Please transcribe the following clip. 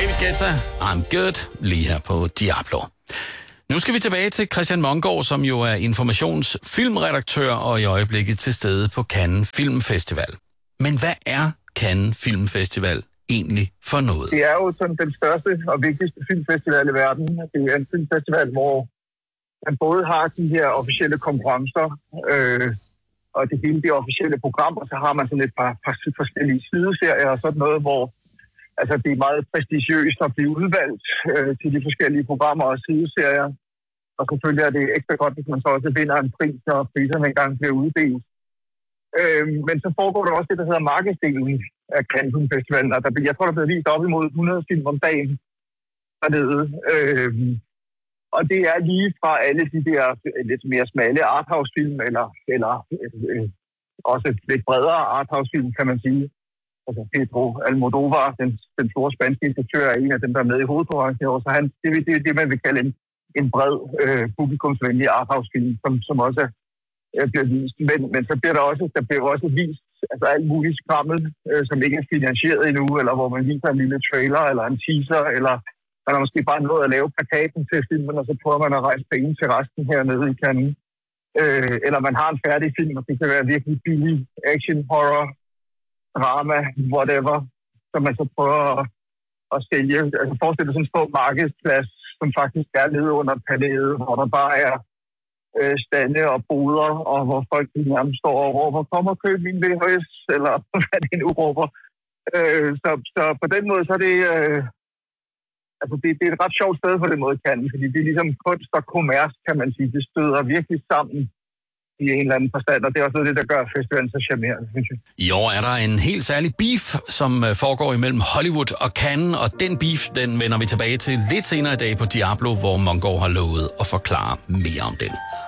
David Guetta, I'm Good, lige her på Diablo. Nu skal vi tilbage til Christian Mongård, som jo er informationsfilmredaktør og i øjeblikket til stede på Cannes Filmfestival. Men hvad er Cannes Filmfestival egentlig for noget? Det er jo sådan den største og vigtigste filmfestival i verden. Det er en filmfestival, hvor man både har de her officielle konkurrencer og det hele det officielle program, og så har man sådan et par forskellige sideserier og sådan noget, hvor altså, det er meget prestigiøst at blive udvalgt til de forskellige programmer og sideserier. Og selvfølgelig er det ekstra godt, hvis man så også vinder en pris, når priserne engang bliver uddelt. Men så foregår der også det, der hedder markedsdelen af Cannes Filmfestivalen. Og jeg tror, der bliver vist op imod 100 film om dagen dernede. Og det er lige fra alle de der lidt mere smalle arthouse-film, eller også lidt bredere arthouse-film, kan man sige. Altså Pedro Almodóvar, den store spanske instruktør, er en af dem, der er med i hovedkonkurrencen i år. Så det er det, man vil kalde en bred publikumsvenlig arthouse-film, som også bliver vist. Men så bliver der bliver også vist altså alt muligt skrammel, som ikke er finansieret endnu, eller hvor man viser en lille trailer, eller en teaser, eller man har måske bare nået at lave plakaten til filmen, og så prøver man at rejse penge til resten hernede i Cannes. Eller man har en færdig film, og det kan være virkelig billig action, horror, drama, whatever, som man så prøver at sælge. Altså forestil dig sådan en stor markedsplads, som faktisk er nede under palæet, hvor der bare er stande og boder, og hvor folk nærmest står og råber, kom og køb min VHS, eller hvad det nu råber. Så på den måde, så er det... Altså det er et ret sjovt sted på den måde, fordi det er ligesom kunst og kommers, kan man sige. Det støder virkelig sammen i en eller anden forstand, og det er også noget det, der gør festivalen så charmerende, synes jeg. I år er der en helt særlig beef, som foregår imellem Hollywood og Cannes, og den beef, den vender vi tilbage til lidt senere i dag på Diablo, hvor Mongård har lovet at forklare mere om den.